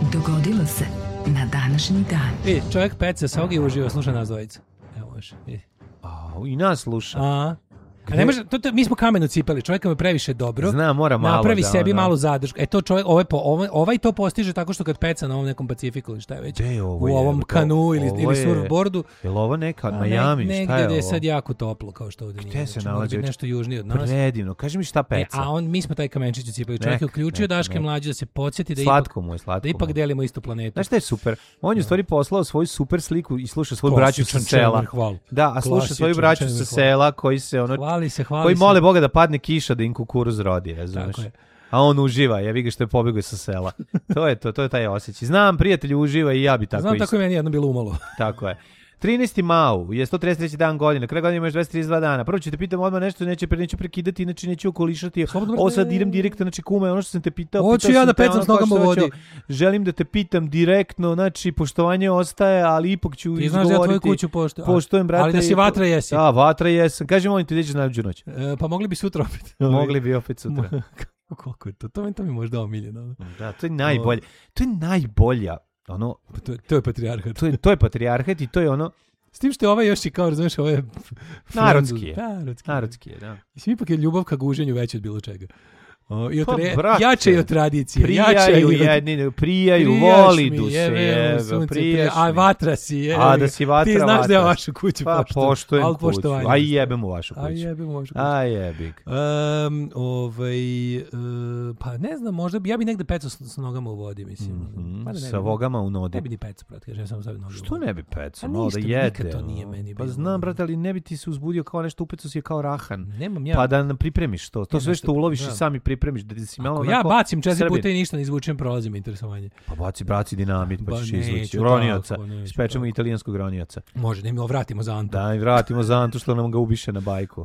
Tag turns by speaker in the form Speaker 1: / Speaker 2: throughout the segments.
Speaker 1: Dogodilo se na današnji dan.
Speaker 2: Čovjek peca sa ogi uživa, sluša nas dvojica. Evo može.
Speaker 3: I nas sluša.
Speaker 2: A ne može, mi smo kamenu cipeli, čovjek je previše dobro.
Speaker 3: Zna, mora malo.
Speaker 2: Napravi sebi malu zadršku. To čovjek, ovaj to postiže tako što kad peca na ovom nekom Pacifiku ili šta je već. U ovom kanu ili surfboardu.
Speaker 3: Je li ovo neka Miami? Šta je ovo?
Speaker 2: Negdje je sad jako toplo, kao što ovdje nije.
Speaker 3: Gde se nalazi?
Speaker 2: Nešto južnije od nas.
Speaker 3: Predivno. Kaži mi šta peca.
Speaker 2: Mi smo taj kamenčić ucipali. Čovjek je uključio Daške mlađe da se podsjeti da ipak delimo istu planetu.
Speaker 3: Znaš šta je super? On je u stvari poslao svoju super sliku i sluša svoju braću sa sela. Da, a sluša svoju braću sa sela koji se koji mole Boga da padne kiša da im kukuruz rodi, razumeš? A on uživa, jebi ga što je pobegao sa sela. To je taj osjećaj. Znam, prijatelj uživa i ja bi tako.
Speaker 2: Znam, tako je meni jedno bilo umalo.
Speaker 3: Tako je. 13. mau je 133. dan godine, kraj godine imaš 232 dana. Prvo ću te pitam odmah nešto, neću prekidati, inače neću okolišati. Ovo sad idem direktno, znači kume, ono što sam te pitao.
Speaker 2: Hoću ja da pecam s nogama u vodi.
Speaker 3: Želim da te pitam direktno, znači poštovanje ostaje, ali ipak ću izgovoriti.
Speaker 2: Ti znaš da ja tvoju kuću
Speaker 3: poštujem, brate.
Speaker 2: Ali da si vatra jesi.
Speaker 3: Da, vatra jesam. Kaži molim te, gdje ćeš najluđu noć?
Speaker 2: Pa mogli bi sutra opet.
Speaker 3: Mogli bi opet sutra.
Speaker 2: Koliko je to? To mi možda omiljeno.
Speaker 3: Da, to je najbolje. To je najbolja. Ono,
Speaker 2: to je patrijarhat.
Speaker 3: To je patrijarhat i to je ono.
Speaker 2: S tim što je ovaj još i kao, razumiješ, ovo je...
Speaker 3: Narodski je, da.
Speaker 2: Mislim, ipak je ljubav ka guženju veća od bilo čega. Jače i od tradicije.
Speaker 3: Prijaju, volidu se, prijaš mi.
Speaker 2: A vatra si,
Speaker 3: A da si vatra,
Speaker 2: ti znaš da ja vašu kuću
Speaker 3: poštujem kuću. A i jebem u vašu kuću. A jebik.
Speaker 2: Pa ne znam, možda ja bi negde pecao s nogama u vodi, mislim.
Speaker 3: Sa vogama u nodi.
Speaker 2: Ne bi ni pecao, brate, kažem, samo stavim nogu.
Speaker 3: Što ne bi pecao? Malo da jede.
Speaker 2: Nikad to nije meni bilo.
Speaker 3: Pa znam, brate, ali ne bi ti se uzbudio kao nešto, upecao si je kao rahan.
Speaker 2: Nemam ja.
Speaker 3: Pa da pripremiš to. To sve što uloviš i sami pripremiš. Da si malo
Speaker 2: ja bacim 4 puta i ništa ne izvučem, prolazim interesovanje.
Speaker 3: Pa baci dinamit, pa ćeš izvući. Ronioca. Spečemo italijanskog ronioca.
Speaker 2: Može, ne mi vratimo za Antu.
Speaker 3: Da, i vratimo za Antu što nam ga ubiše na bajku.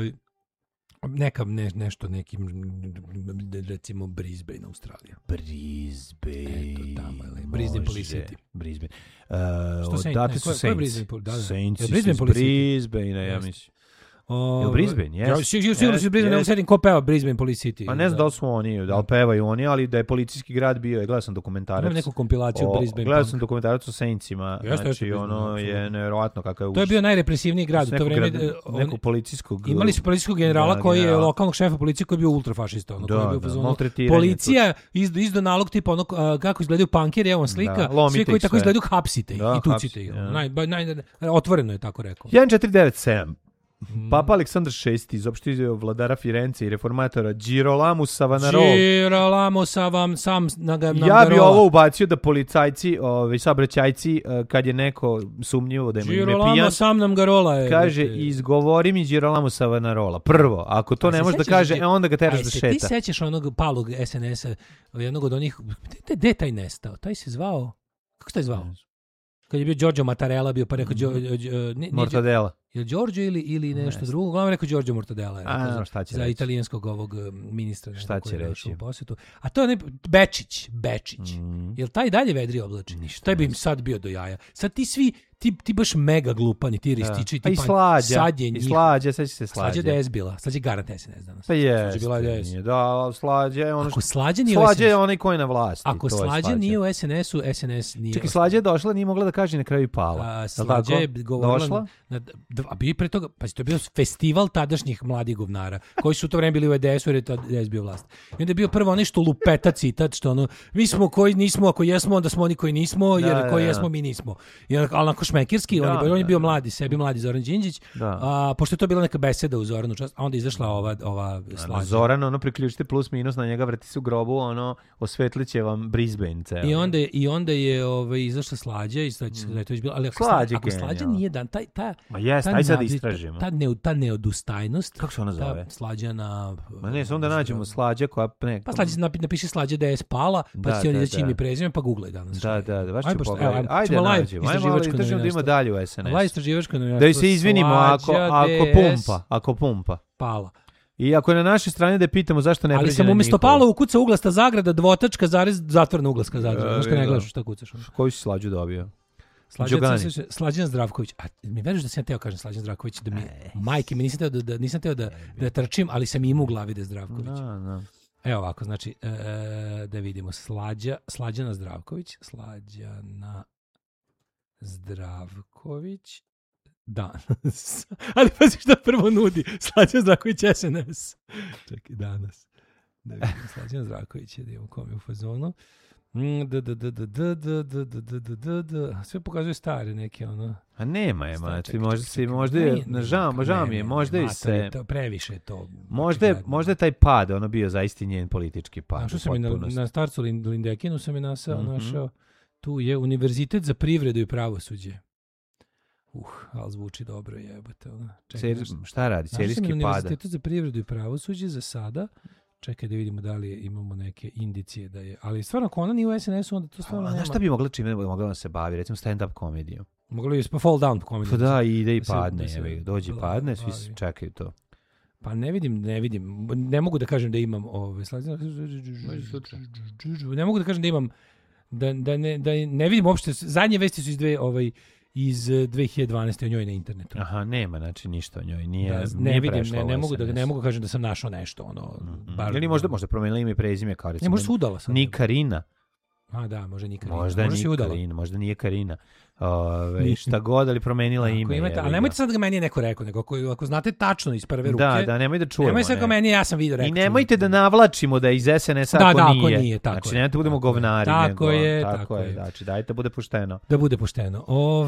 Speaker 2: Nešto nekim, recimo Brisbane, Australija.
Speaker 3: Brisbane.
Speaker 2: Eto tamo je. Brisbane Police City.
Speaker 3: Brisbane.
Speaker 2: Odatle
Speaker 3: su Saints.
Speaker 2: Saints
Speaker 3: iz Brisbane, ja mislim. Je Brisbane, jes?
Speaker 2: Sigurno si Brisbane, nego sedim ko peva Brisbane Police City.
Speaker 3: Pa ne znam da li su oni, da li pevaju oni, ali da je policijski grad bio, gledao sam dokumentarac.
Speaker 2: Imam neku kompilaciju Brisbane.
Speaker 3: Gledao sam dokumentarac o Saintsima, znači ono je nevjerovatno kakav je
Speaker 2: To je bio najrepresivniji grad u to vreme.
Speaker 3: Nekog policijskog...
Speaker 2: Imali su policijskog generala koji je lokalnog šefa policije koji je bio ultrafašista. Policija izdo nalog tipa ono kako izgledaju punkeri, evo slika, svi koji tako izgledaju hapsite i tucite ih. Otvoreno je tako rekao.
Speaker 3: 1497. Papa Aleksandar VI izopštio vladara Firence i reformatora Girolamo Savonarola. Ja bi ovo ubacio da policajci, saobraćajci, kad je neko sumnjivo da je pijan,
Speaker 2: sam nam garola je.
Speaker 3: Kaže, izgovori mi Girolamo Savonarola. Prvo, ako to ne može da kaže, onda ga teraš da šeta.
Speaker 2: Ti sećaš onog palog SNS-a, jednog od onih, gde je taj nestao? Taj se zvao, kako se taj zvao? Kad je bio Giorgio Mattarella, bio pa rekao
Speaker 3: Mortadella.
Speaker 2: Je li Giorgio ili nešto drugo? Uglavnom rekao Giorgio Mortadella. Za
Speaker 3: reći.
Speaker 2: Italijanskog ovog ministra.
Speaker 3: Šta će reći?
Speaker 2: A to je Bečić. Jel taj dalje vedri oblači? Taj bi im sad bio do jaja. Sad ti svi, ti baš mega glupani, ti rističi.
Speaker 3: Pa i Slađa, sad će se Slađa.
Speaker 2: Slađa DS bila. Slađa garant SNS danas.
Speaker 3: Pa je. Da, Slađa je ono
Speaker 2: što... Slađa
Speaker 3: je onaj koji je na vlasti.
Speaker 2: Ako Slađa nije u SNS-u, SNS nije...
Speaker 3: Čekaj, Slađa je došla, nije mogla da kaže na kraju pala.
Speaker 2: Slađa je govorila... A bio pre toga, pa to je bio festival tadašnjih mladih govnara, koji su u to vreme bili u EDS-u jer je to EDS bio vlast. I onda je bio prvo nešto lupeta citat, što ono, mi smo koji nismo, ako jesmo, onda smo oni koji nismo, jer koji jesmo, mi nismo. Ali onako šmekirski, on je bio mladi Zoran Đinđić, pošto je to bila neka beseda u Zoranu čast, a onda je izašla ova Slađa.
Speaker 3: Zoran, priključite plus minus na njega, vrti se u grobu, osvetlit će vam Brisbane ceo.
Speaker 2: I onda je izašla Slađa i sad je to izbilo, ali ako Slađa nije dan, ta neodustajnost.
Speaker 3: Kako se ona zove?
Speaker 2: Slađana...
Speaker 3: Ma ne, samo da nađemo Slađa koja...
Speaker 2: Pa Slađa napiši Slađa da je spala, pa će oni reći ime i prezime, pa googlaj danas.
Speaker 3: Da, baš ću pogledati. Ajde nađemo, da idemo dalje u SNS.
Speaker 2: Live istraživačko novinarstvo.
Speaker 3: Da se izvinimo ako pumpa.
Speaker 2: Pala.
Speaker 3: I ako je na našoj strani da pitamo zašto ne pređe na njihovu.
Speaker 2: Ali sam umjesto pala ukuca uglasta zagrada, dvotačka, zarez, zatvorna uglaska zagrada. Znaš kad ne gledaš šta kucaš?
Speaker 3: Koju si Slađu dobio?
Speaker 2: Slađan Zdravković. A mi veriš da sam ja teo kažem Slađan Zdravković, da mi majke mi nisam teo da trčim, ali sam imao u glavi da je Zdravković. Evo ovako, znači, da vidimo, Slađana Zdravković, danas. Ali pazi šta prvo nudi, Slađana Zdravković SNS. Čekaj, danas. Da vidimo, Slađana Zdravković, da imamo kom je u fazonu. Sve pokazuje stare neke, ono.
Speaker 3: A nema je, možda je, žao mi je, možda je se...
Speaker 2: Previše to.
Speaker 3: Možda je taj pad, ono bio zaista njen politički pad.
Speaker 2: Našao sam na starcu Lindekinu sam je našao, tu je Univerzitet za privredu i pravosuđe. Ali zvuči dobro, jebote.
Speaker 3: Šta radi? Serijski pada.
Speaker 2: Univerzitet za privredu i pravosuđe za sada. Čekaj da vidimo da li imamo neke indicije da je. Ali stvarno, ako ona nije u SNS-u, onda to stvarno nema.
Speaker 3: Znaš šta bi mogla da se bavi? Recimo stand-up komediju.
Speaker 2: Mogla bi pa fall down komediju.
Speaker 3: Pa da, ide i padne. Dođe padne, svi čekaju to.
Speaker 2: Pa ne vidim. Ne mogu da kažem da imam ne mogu da kažem da imam da ne vidim uopšte. Zadnje vesti su iz 2012. o njoj na internetu.
Speaker 3: Aha, nema, znači ništa o njoj. Nije
Speaker 2: ne mogu kažem da sam našao nešto. Ono,
Speaker 3: ili možda promenila ime i prezime kao recimo.
Speaker 2: Ne, možda se udala sad.
Speaker 3: Nikarina.
Speaker 2: A da, možda Nikarina.
Speaker 3: Možda nije Karina. Šta god, ali promenila ime.
Speaker 2: Ali nemojte sad da meni je neko rekao, nego ako znate tačno iz prve ruke.
Speaker 3: Da, nemoj da čujemo.
Speaker 2: Nemoj sad kao meni, ja sam vidio rekao.
Speaker 3: I nemojte da navlačimo da iz SNS-a ako nije. Znači, nemojte da budemo govnari.
Speaker 2: Tako je.
Speaker 3: Znači, dajte bude pošteno.
Speaker 2: Da bude pošteno.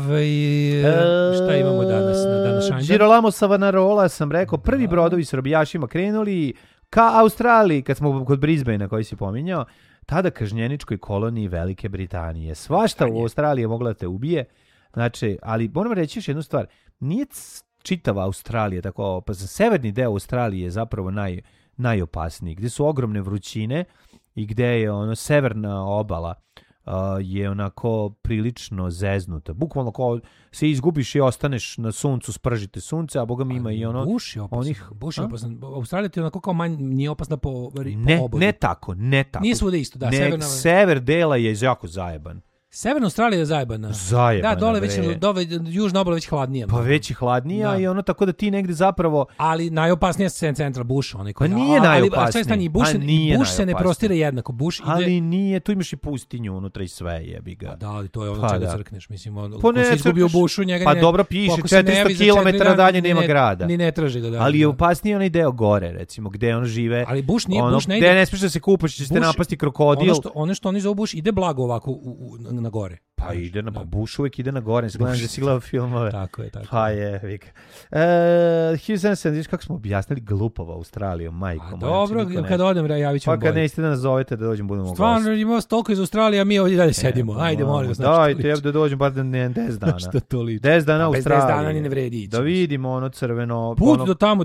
Speaker 2: Šta imamo danas na današnji?
Speaker 3: Girolamo Savonarola sam rekao, prvi brodovi s robijašima krenuli ka Australiji, kad smo kod Brisbanea koji si pominjao, tada kažnjeničkoj koloniji Velike Britanije. Svašta u Australiji je mogla da te ubije. Znači, ali moram reći još jednu stvar. Nije čitava Australija tako opasna. Severni deo Australije je zapravo najopasniji. Gde su ogromne vrućine i gde je severna obala je onako prilično zeznuta. Bukvalno kao se izgubiš i ostaneš na suncu, spržite sunce, a boga mi ima i ono...
Speaker 2: Buš je opasan. Australija ti je onako kao nije opasna po obodi.
Speaker 3: Ne tako.
Speaker 2: Nije svude isto, da.
Speaker 3: Sever dela je jako zajeban.
Speaker 2: Severna Australija je zajebana. Da, dole južna obala već hladnija.
Speaker 3: Pa već i hladnija i ono tako da ti negde zapravo...
Speaker 2: Ali najopasnija je central Bush.
Speaker 3: Pa nije najopasniji.
Speaker 2: Bush se ne prostire jednako.
Speaker 3: Ali nije, tu imaš i pustinju unutra i sve jebi ga.
Speaker 2: Da, ali to je ono čega crkneš. Mislim, ko se izgubi u Bushu, njega
Speaker 3: pa dobro piše, 400 km dalje nema grada.
Speaker 2: Ni ne traži ga.
Speaker 3: Ali je opasniji onaj deo gore, recimo, gde on žive.
Speaker 2: Ali Bush nije, Bush ne ide.
Speaker 3: Gde ne smiješ da se kupaš, će te napasti krokodil.
Speaker 2: Ono što oni zovu Bush ide blago ovako na gore.
Speaker 3: Pa ide na Bush uvek ide na gore, gledam da si gledao filmove.
Speaker 2: Tako je.
Speaker 3: Pa je, vik. 1770, kako smo objasnili glupova Australiju, majko.
Speaker 2: Dobro, kad odem, javit ću vam.
Speaker 3: Pa kad nećete da nas zovete da dođem, budemo gosti.
Speaker 2: Stvarno, ima toliko iz Australije, a mi ovdje dalje sedimo. Ajde, molim vas.
Speaker 3: Dajte, da dođem bar 10 dana.
Speaker 2: Šta to liči?
Speaker 3: 10 dana Australije.
Speaker 2: Bez 10 dana ni ne vredi.
Speaker 3: Da vidimo ono crveno.
Speaker 2: Put do tamo